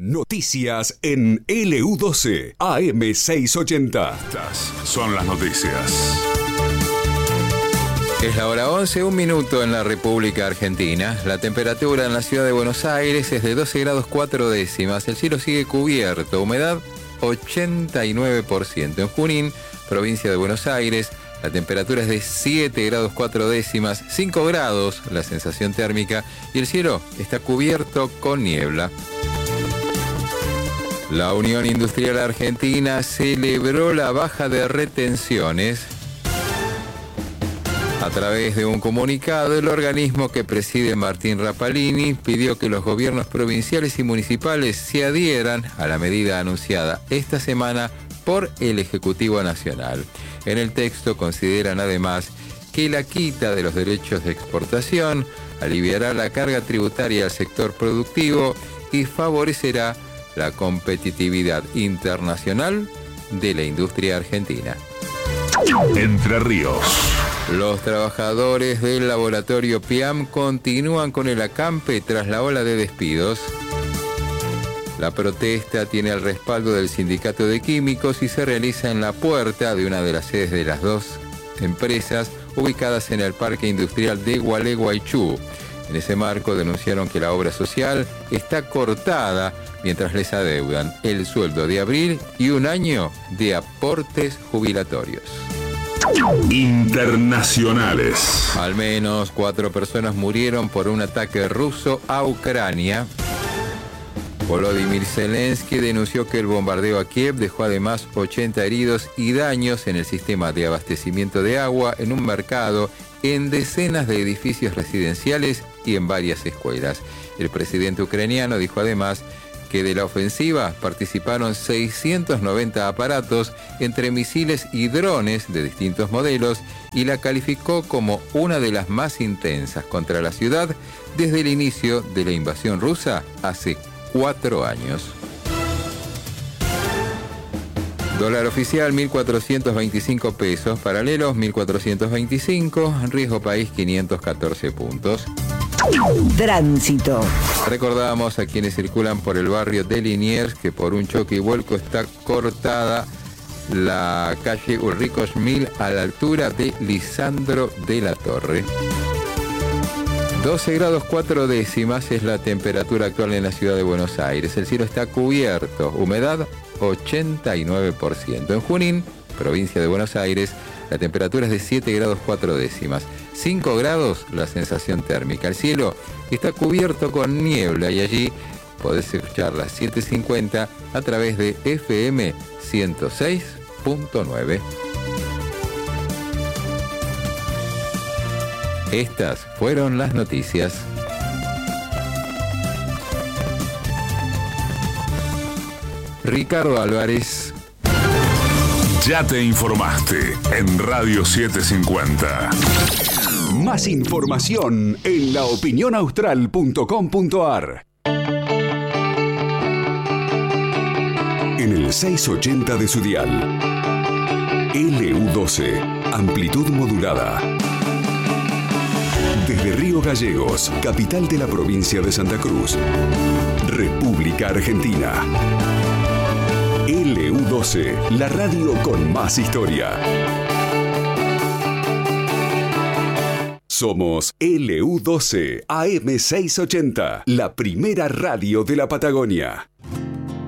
Noticias en LU12 AM680. Estas son las noticias. Es la hora 11, 1 minuto en la República Argentina. La temperatura en la ciudad de Buenos Aires es de 12 grados 4 décimas. El cielo sigue cubierto, humedad 89%. En Junín, provincia de Buenos Aires, la temperatura es de 7 grados 4 décimas, 5 grados la sensación térmica y el cielo está cubierto con niebla. La Unión Industrial Argentina celebró la baja de retenciones. A través de un comunicado, el organismo que preside Martín Rapalini pidió que los gobiernos provinciales y municipales se adhieran a la medida anunciada esta semana por el Ejecutivo Nacional. En el texto consideran además que la quita de los derechos de exportación aliviará la carga tributaria al sector productivo y favorecerá la competitividad internacional de la industria argentina. Entre Ríos. Los trabajadores del laboratorio PIAM continúan con el acampe tras la ola de despidos. La protesta tiene el respaldo del Sindicato de Químicos y se realiza en la puerta de una de las sedes de las dos empresas ubicadas en el Parque Industrial de Gualeguaychú. En ese marco denunciaron que la obra social está cortada mientras les adeudan el sueldo de abril y un año de aportes jubilatorios. Internacionales. Al menos 4 personas murieron por un ataque ruso a Ucrania. Volodymyr Zelensky denunció que el bombardeo a Kiev dejó además 80 heridos y daños en el sistema de abastecimiento de agua, en un mercado, en decenas de edificios residenciales y en varias escuelas. El presidente ucraniano dijo además que de la ofensiva participaron 690 aparatos entre misiles y drones de distintos modelos y la calificó como una de las más intensas contra la ciudad desde el inicio de la invasión rusa hace 4 años. Dólar oficial 1.425 pesos, paralelos 1.425, riesgo país 514 puntos. Tránsito. Recordamos a quienes circulan por el barrio de Liniers que por un choque y vuelco está cortada la calle Ulricos 1000 a la altura de Lisandro de la Torre. 12 grados 4 décimas es la temperatura actual en la ciudad de Buenos Aires. El cielo está cubierto, humedad 89%. En Junín, provincia de Buenos Aires, la temperatura es de 7 grados 4 décimas. 5 grados la sensación térmica. El cielo está cubierto con niebla y allí podés escuchar las 7:50 a través de FM 106.9. Estas fueron las noticias. Ricardo Álvarez. Ya te informaste en Radio 750. Más información en laopinionaustral.com.ar. En el 680 de su dial. LU12, amplitud modulada. Desde Río Gallegos, capital de la provincia de Santa Cruz, República Argentina. LU12, la radio con más historia. Somos LU12 AM680, la primera radio de la Patagonia.